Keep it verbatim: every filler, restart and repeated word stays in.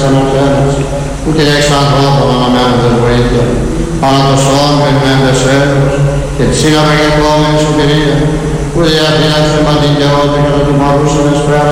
ανατέλους, ούτε εξ ανθρώπων αναμένοντας βοήθεια, αλλά το σώμα περιμένοντας έλεος και τη σύναβα για επόμενη σωτηρία, ούτε η Αθήνα σε παντήν καιρό και κατά την παρούσαν εσπέρα